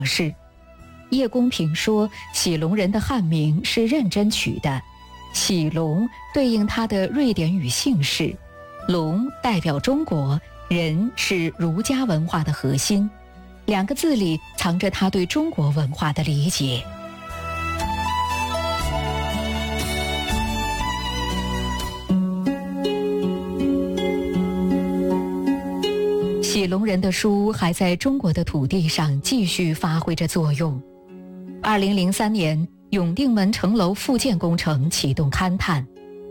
事。叶公平说，喜龙人的汉名是认真取的，喜龙对应他的瑞典语姓氏，龙代表中国，人是儒家文化的核心，两个字里藏着他对中国文化的理解。喜龙人的书还在中国的土地上继续发挥着作用。2003年，永定门城楼复建工程启动勘探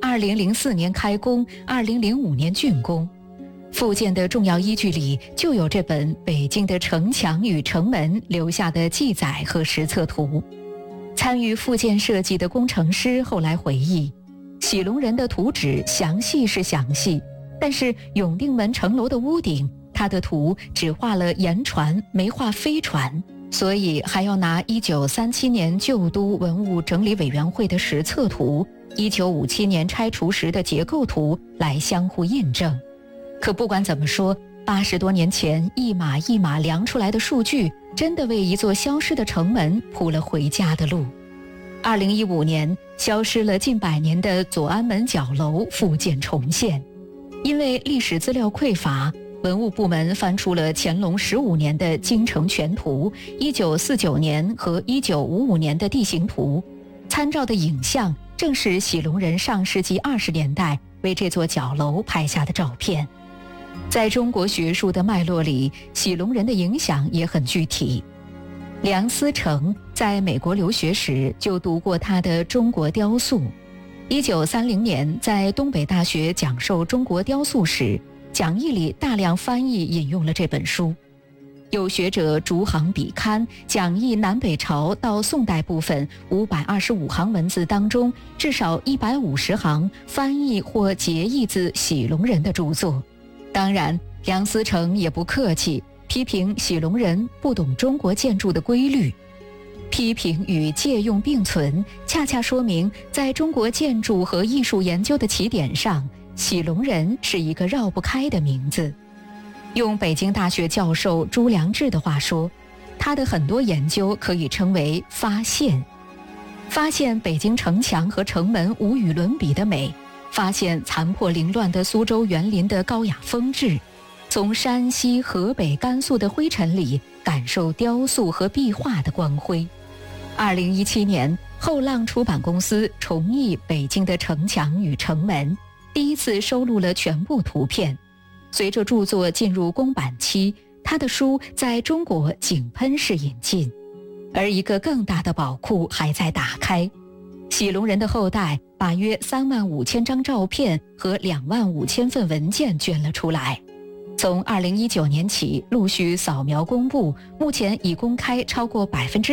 ，2004年开工，2005年竣工。复建的重要依据里就有这本北京的城墙与城门留下的记载和实测图。参与复建设计的工程师后来回忆，喜龙人的图纸详细是详细，但是永定门城楼的屋顶，他的图只画了盐船，没画飞船，所以还要拿1937年旧都文物整理委员会的实测图、1957年拆除时的结构图来相互印证。可不管怎么说，80多年前一码一码量出来的数据，真的为一座消失的城门铺了回家的路。2015年，消失了近100年的左安门角楼复建重现，因为历史资料匮乏，文物部门翻出了乾隆15年的京城全图、1949年和1955年的地形图，参照的影像正是喜龙人上世纪20年代为这座角楼拍下的照片。在中国学术的脉络里，喜龙人的影响也很具体。梁思成在美国留学时就读过他的《中国雕塑》，1930年在东北大学讲授中国雕塑时，讲义里大量翻译引用了这本书。有学者逐行比勘，讲义南北朝到宋代部分525行文字当中，至少150行翻译或结译自喜龙人的著作。当然，梁思成也不客气，批评喜龙人不懂中国建筑的规律。批评与借用并存，恰恰说明在中国建筑和艺术研究的起点上，喜龙人是一个绕不开的名字。用北京大学教授朱良志的话说，他的很多研究可以称为发现。发现北京城墙和城门无与伦比的美，发现残破凌乱的苏州园林的高雅风致，从山西、河北、甘肃的灰尘里感受雕塑和壁画的光辉。2017年，后浪出版公司重译北京的城墙与城门，第一次收录了全部图片。随着著作进入公版期，他的书在中国井喷式引进，而一个更大的宝库还在打开。喜龙人的后代把约35000张照片和25000份文件捐了出来。从2019年起陆续扫描公布，目前已公开超过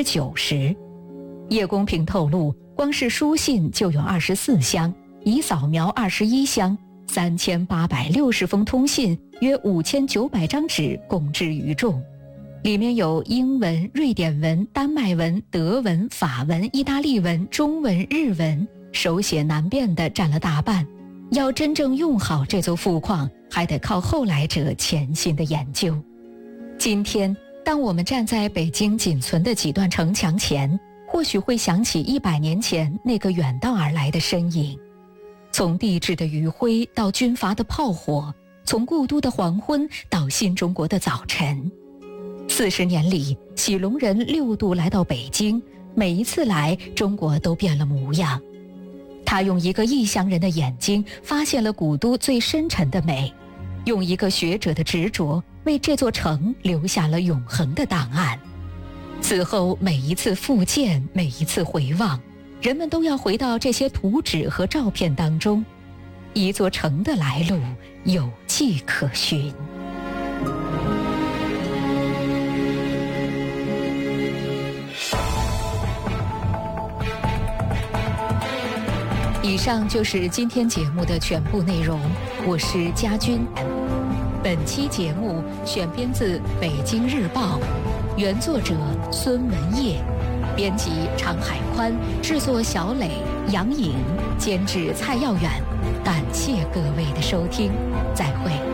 90%。叶公平透露，光是书信就有24箱，已扫描21箱，3860封通信，约5900张纸公之于众。里面有英文、瑞典文、丹麦文、德文、法文、意大利文、中文、日文，手写难辨的占了大半。要真正用好这座富矿，还得靠后来者潜心的研究。今天，当我们站在北京仅存的几段城墙前，或许会想起100年前那个远道而来的身影。从帝制的余晖到军阀的炮火，从故都的黄昏到新中国的早晨。40年里，喜龙人6度来到北京，每一次来，中国都变了模样。他用一个异乡人的眼睛发现了古都最深沉的美，用一个学者的执着为这座城留下了永恒的档案。此后每一次复建，每一次回望，人们都要回到这些图纸和照片当中，一座城的来路有迹可循。以上就是今天节目的全部内容，我是佳君。本期节目选编自《北京日报》，原作者孙文业，编辑常海宽，制作小磊、杨颖，监制蔡耀远。感谢各位的收听，再会。